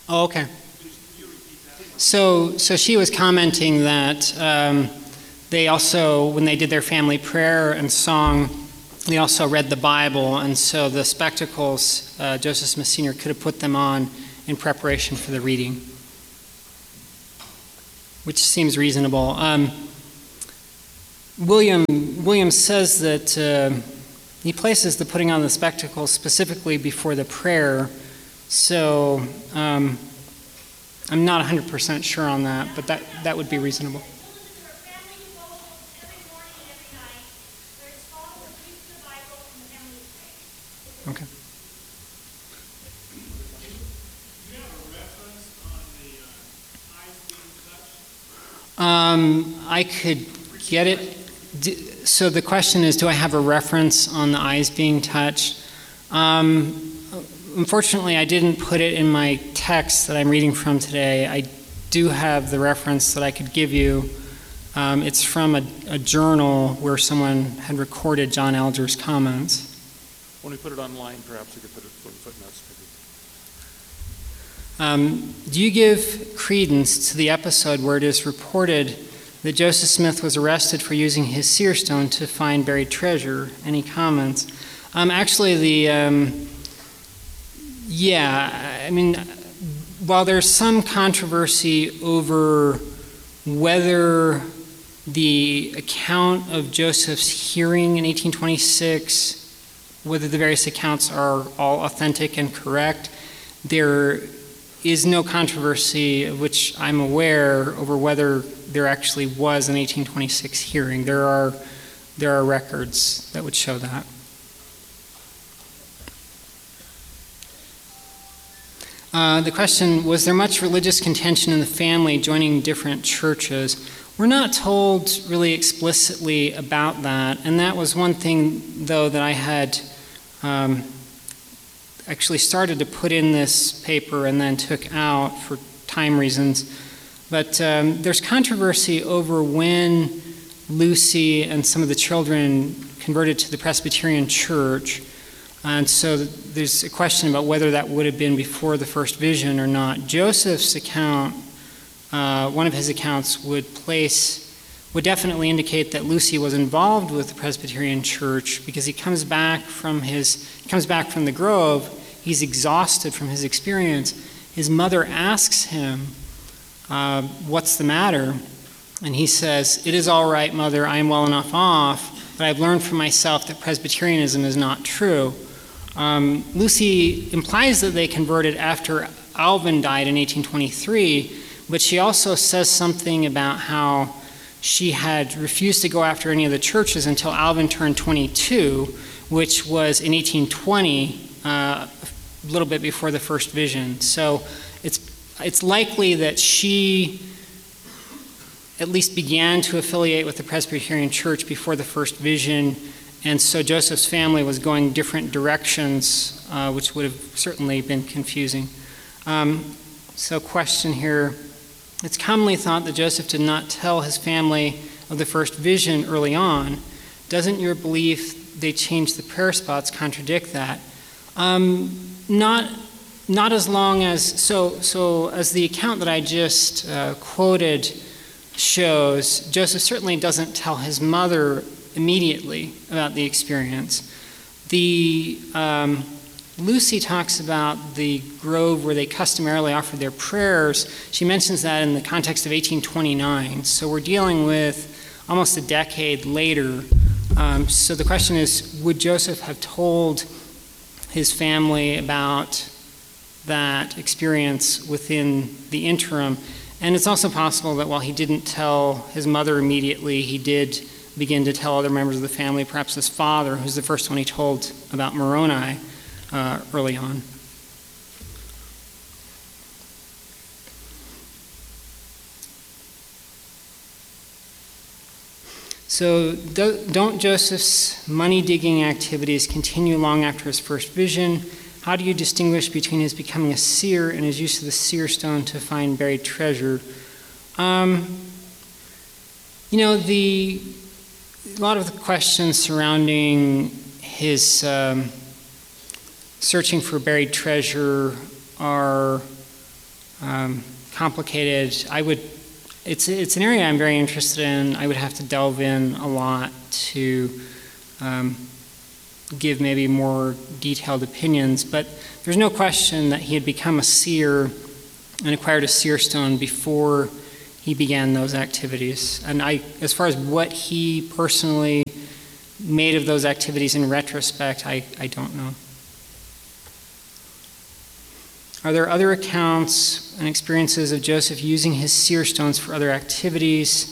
Oh, okay. So she was commenting that they also, when they did their family prayer and song, they also read the Bible, and so the spectacles, Joseph Smith Sr. could have put them on in preparation for the reading, which seems reasonable. William says that he places the putting on the spectacles specifically before the prayer, so I'm not 100% sure on that, but that would be reasonable. Okay. I could get it. So the question is, do I have a reference on the eyes being touched? Unfortunately, I didn't put it in my text that I'm reading from today. I do have the reference that I could give you. It's from a journal where someone had recorded John Alger's comments. When we put it online, perhaps we could put it for footnotes. Do you give credence to the episode where it is reported that Joseph Smith was arrested for using his seer stone to find buried treasure? Any comments? While there's some controversy over whether the account of Joseph's hearing in 1826, whether the various accounts are all authentic and correct, there is no controversy of which I'm aware over whether there actually was an 1826 hearing. There are records that would show that. The question, was there much religious contention in the family joining different churches? We're not told really explicitly about that, and that was one thing, though, that I had actually started to put in this paper and then took out for time reasons. But there's controversy over when Lucy and some of the children converted to the Presbyterian Church. And so there's a question about whether that would have been before the first vision or not. Joseph's account, one of his accounts, would definitely indicate that Lucy was involved with the Presbyterian Church, because he comes back from the grove. He's exhausted from his experience. His mother asks him, "What's the matter?" And he says, "It is all right, Mother. I am well enough off, but I've learned for myself that Presbyterianism is not true." Lucy implies that they converted after Alvin died in 1823, but she also says something about how she had refused to go after any of the churches until Alvin turned 22, which was in 1820, a little bit before the first vision. So it's likely that she at least began to affiliate with the Presbyterian Church before the first vision, and so Joseph's family was going different directions, which would have certainly been confusing. So question here. It's commonly thought that Joseph did not tell his family of the first vision early on. Doesn't your belief they changed the prayer spots contradict that? Not as long as, so as the account that I just quoted shows, Joseph certainly doesn't tell his mother immediately about the experience. Lucy talks about the grove where they customarily offered their prayers. She mentions that in the context of 1829. So we're dealing with almost a decade later. So the question is, would Joseph have told his family about that experience within the interim? And it's also possible that while he didn't tell his mother immediately, he did begin to tell other members of the family, perhaps his father, who's the first one he told about Moroni early on. So don't Joseph's money-digging activities continue long after his first vision? How do you distinguish between his becoming a seer and his use of the seer stone to find buried treasure? A lot of the questions surrounding his searching for buried treasure are complicated. It's an area I'm very interested in. I would have to delve in a lot to give maybe more detailed opinions, but there's no question that he had become a seer and acquired a seer stone before he began those activities. And as far as what he personally made of those activities in retrospect, I don't know. Are there other accounts and experiences of Joseph using his seer stones for other activities?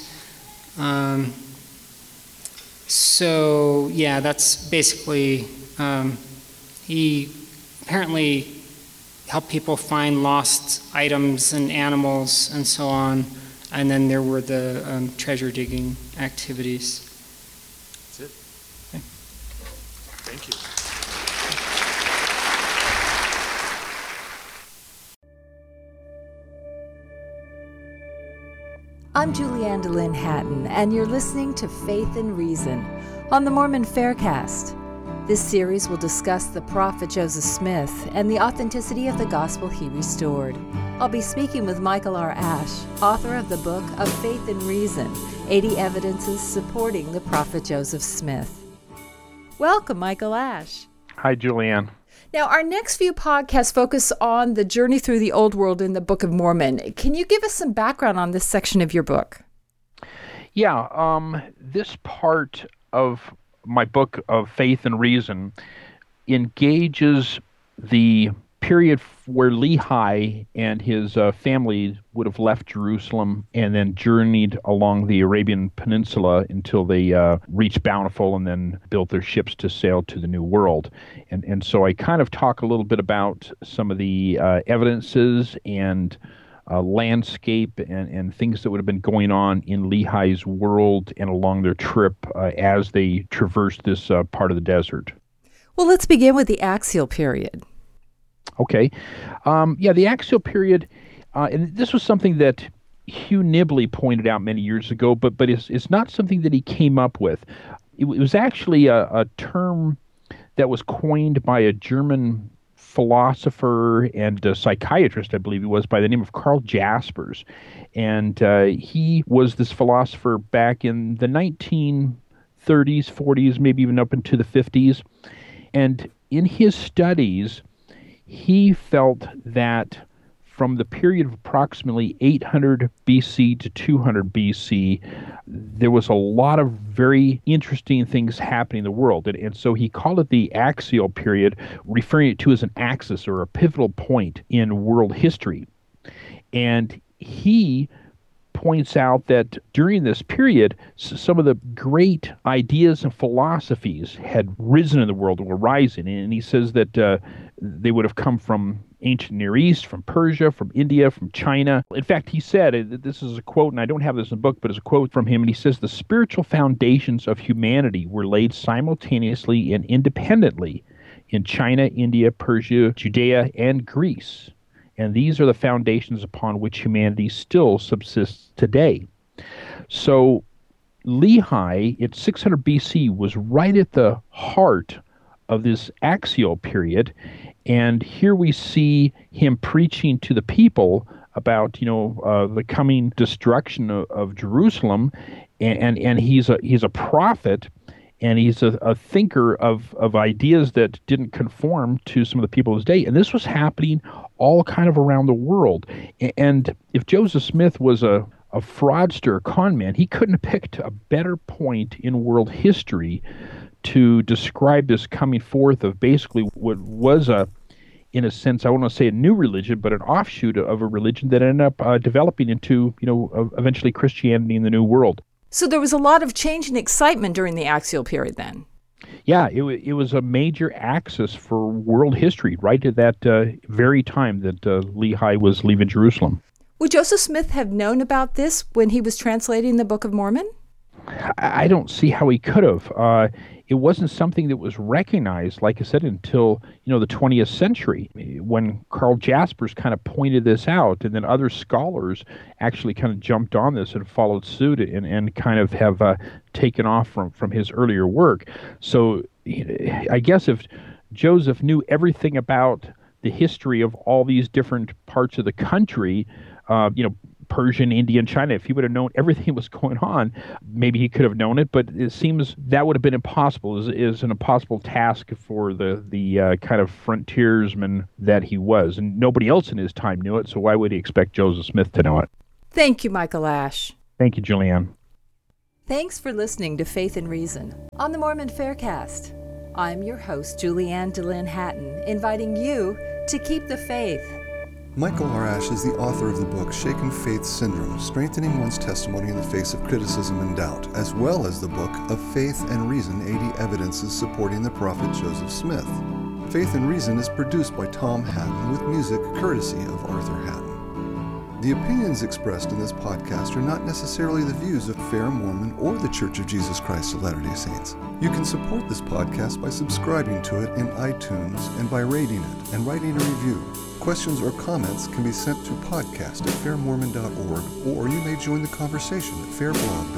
So, yeah, that's basically, he apparently helped people find lost items and animals and so on, and then there were the treasure digging activities. That's it. Okay. Thank you. I'm Julianne DeLynn Hatton, and you're listening to Faith and Reason on the Mormon Faircast. This series will discuss the prophet Joseph Smith and the authenticity of the gospel he restored. I'll be speaking with Michael R. Ash, author of the book of Faith and Reason, 80 Evidences Supporting the Prophet Joseph Smith. Welcome, Michael Ash. Hi, Julianne. Now, our next few podcasts focus on the journey through the Old World in the Book of Mormon. Can you give us some background on this section of your book? Yeah, this part of my book of Faith and Reason engages the period where Lehi and his family would have left Jerusalem and then journeyed along the Arabian Peninsula until they reached Bountiful and then built their ships to sail to the New World. And so I kind of talk a little bit about some of the evidences and landscape and things that would have been going on in Lehi's world and along their trip as they traversed this part of the desert. Well, let's begin with the axial period. Okay. The axial period, and this was something that Hugh Nibley pointed out many years ago, but it's not something that he came up with. It was actually a term that was coined by a German philosopher and a psychiatrist, I believe he was, by the name of Karl Jaspers. And he was this philosopher back in the 1930s, 40s, maybe even up into the 50s. And in his studies, he felt that from the period of approximately 800 BC to 200 BC, there was a lot of very interesting things happening in the world. And so he called it the axial period, referring it to as an axis or a pivotal point in world history. And he points out that during this period, some of the great ideas and philosophies had risen in the world, or were rising. And he says that they would have come from ancient Near East, from Persia, from India, from China. In fact, he said, this is a quote, and I don't have this in the book, but it's a quote from him, and he says, "The spiritual foundations of humanity were laid simultaneously and independently in China, India, Persia, Judea, and Greece. And these are the foundations upon which humanity still subsists today." So Lehi, at 600 BC, was right at the heart of this axial period. And here we see him preaching to the people about, the coming destruction of Jerusalem. And he's a prophet, and he's a thinker of ideas that didn't conform to some of the people of his day. And this was happening all kind of around the world. And if Joseph Smith was a fraudster, a con man, he couldn't have picked a better point in world history to describe this coming forth of basically what was in a sense, I won't say a new religion, but an offshoot of a religion that ended up developing into, eventually Christianity in the New World. So there was a lot of change and excitement during the axial period then. Yeah, it was a major axis for world history right at that very time that Lehi was leaving Jerusalem. Would Joseph Smith have known about this when he was translating the Book of Mormon? I don't see how he could have. It wasn't something that was recognized, like I said, until the 20th century, when Karl Jaspers kind of pointed this out, and then other scholars actually kind of jumped on this and followed suit and kind of have taken off from his earlier work. So I guess if Joseph knew everything about the history of all these different parts of the country, Persian, Indian, China. If he would have known everything that was going on, maybe he could have known it, but it seems that would have been impossible. Is an impossible task for the kind of frontiersman that he was. And nobody else in his time knew it, so why would he expect Joseph Smith to know it? Thank you, Michael Ash. Thank you, Julianne. Thanks for listening to Faith and Reason on the Mormon Faircast. I'm your host, Julianne DeLynn Hatton, inviting you to keep the faith. Michael R. Ash is the author of the book Shaken Faith Syndrome, Strengthening One's Testimony in the Face of Criticism and Doubt, as well as the book of Faith and Reason, 80 Evidences Supporting the Prophet Joseph Smith. Faith and Reason is produced by Tom Hatton with music courtesy of Arthur Hatton. The opinions expressed in this podcast are not necessarily the views of Fair Mormon or the Church of Jesus Christ of Latter-day Saints. You can support this podcast by subscribing to it in iTunes and by rating it and writing a review. Questions or comments can be sent to podcast@fairmormon.org, or you may join the conversation at fairblog.org.